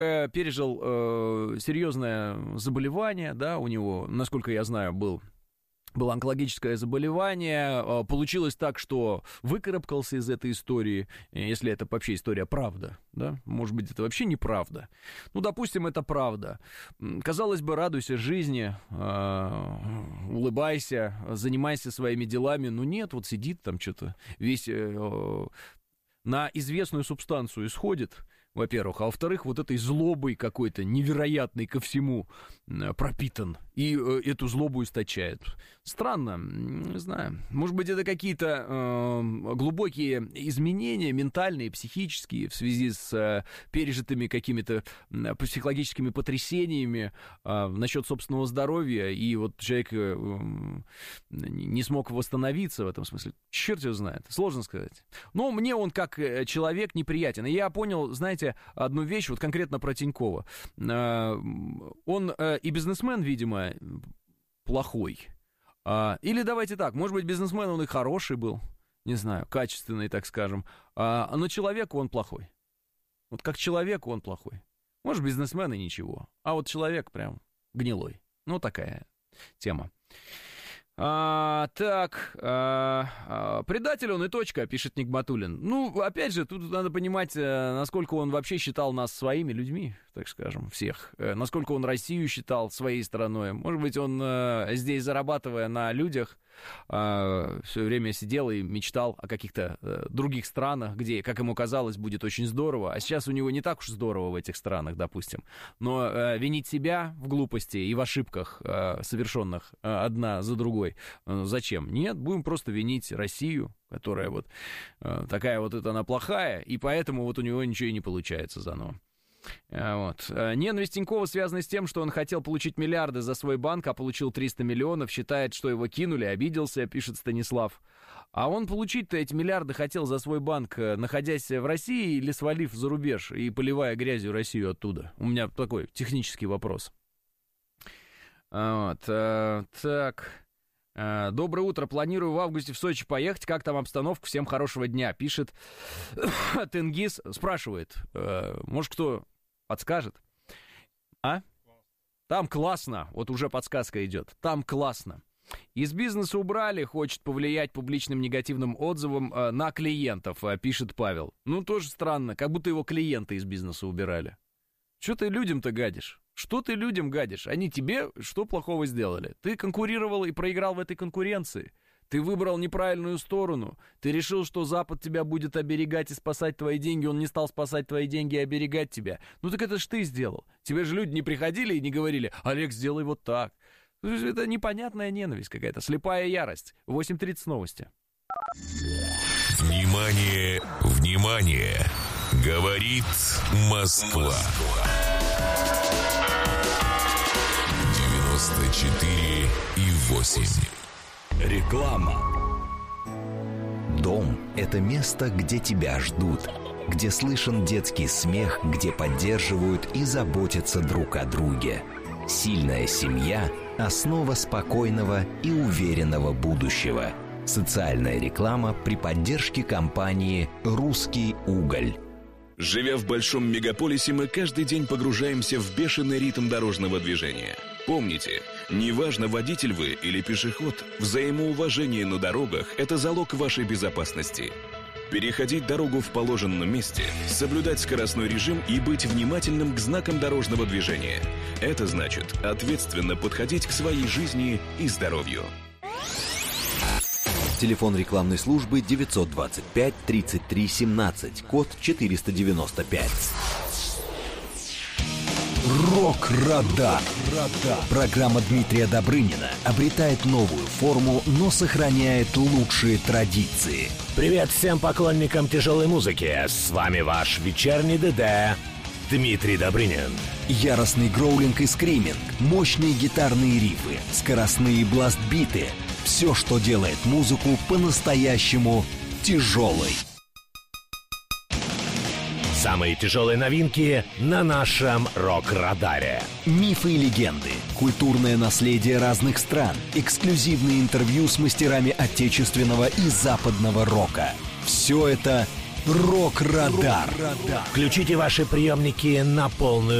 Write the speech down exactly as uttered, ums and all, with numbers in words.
пережил э, серьезное заболевание, да, у него, насколько я знаю, был... Было онкологическое заболевание, получилось так, что выкарабкался из этой истории, если это вообще история правда, да, может быть, это вообще неправда. Ну, допустим, это правда. Казалось бы, радуйся жизни, улыбайся, занимайся своими делами, но нет, вот сидит там что-то, весь на известную субстанцию исходит, во-первых, а во-вторых, вот этой злобой какой-то невероятной ко всему пропитан, и э, эту злобу источает. Странно, не знаю, может быть, это какие-то э, глубокие изменения ментальные, психические в связи с э, пережитыми какими-то э, психологическими потрясениями э, насчет собственного здоровья, и вот человек э, не смог восстановиться в этом смысле. Черт его знает, сложно сказать. Но мне он как человек неприятен, и я понял, знаете, одну вещь, вот конкретно про Тинькова. Он и бизнесмен, видимо, плохой. Или давайте так, может быть, бизнесмен он и хороший был, не знаю, качественный, так скажем, но человеку он плохой. Вот как человеку он плохой. Может, бизнесмен и ничего, а вот человек прям гнилой. Ну, такая тема. А, так, а, а, предатель он и точка, пишет Нигматуллин. Ну, опять же, тут надо понимать, насколько он вообще считал нас своими людьми, так скажем, всех. Насколько он Россию считал своей страной. Может быть, он здесь, зарабатывая на людях, все время сидел и мечтал о каких-то других странах, где, как ему казалось, будет очень здорово. А сейчас у него не так уж здорово в этих странах, допустим. Но винить себя в глупости и в ошибках, совершенных одна за другой, зачем? Нет, будем просто винить Россию, которая вот такая вот это она плохая, и поэтому вот у него ничего и не получается заново. Вот. Ненависть Тинькова связана с тем, что он хотел получить миллиарды за свой банк, а получил триста миллионов, считает, что его кинули, обиделся, пишет Станислав. А он получить-то эти миллиарды хотел за свой банк, находясь в России или свалив за рубеж и поливая грязью Россию оттуда? У меня такой технический вопрос. Вот. Так... Доброе утро, планирую в августе в Сочи поехать, как там обстановка, всем хорошего дня, пишет Тенгиз, спрашивает, может кто подскажет? А? Там классно, вот уже подсказка идет, там классно. Из бизнеса убрали, хочет повлиять публичным негативным отзывом на клиентов, пишет Павел. Ну, тоже странно, как будто его клиенты из бизнеса убирали. Что ты людям-то гадишь? Что ты людям гадишь? Они тебе что плохого сделали? Ты конкурировал и проиграл в этой конкуренции. Ты выбрал неправильную сторону. Ты решил, что Запад тебя будет оберегать и спасать твои деньги. Он не стал спасать твои деньги и оберегать тебя. Ну так это ж ты сделал. Тебе же люди не приходили и не говорили: Олег, сделай вот так. Это непонятная ненависть какая-то, слепая ярость. восемь тридцать новости. Внимание, внимание! Говорит Москва. девяносто четыре и восемь. Реклама. Дом – это место, где тебя ждут, где слышен детский смех, где поддерживают и заботятся друг о друге. Сильная семья – основа спокойного и уверенного будущего. Социальная реклама при поддержке компании «Русский уголь». Живя в большом мегаполисе, мы каждый день погружаемся в бешеный ритм дорожного движения. Помните, неважно, водитель вы или пешеход, взаимоуважение на дорогах – это залог вашей безопасности. Переходить дорогу в положенном месте, соблюдать скоростной режим и быть внимательным к знакам дорожного движения – это значит ответственно подходить к своей жизни и здоровью. Телефон рекламной службы девятьсот двадцать пять тридцать три семнадцать, код четыреста девяносто пять. Рок-Радар. Программа Дмитрия Добрынина обретает новую форму, но сохраняет лучшие традиции. Привет всем поклонникам тяжелой музыки. С вами ваш вечерний ДД Дмитрий Добрынин. Яростный гроулинг и скриминг, мощные гитарные рифы, скоростные бласт-биты. Все, что делает музыку по-настоящему тяжелой. Самые тяжелые новинки на нашем Рок-Радаре. Мифы и легенды, культурное наследие разных стран, эксклюзивные интервью с мастерами отечественного и западного рока. Все это Рок-Радар. Включите ваши приемники на полную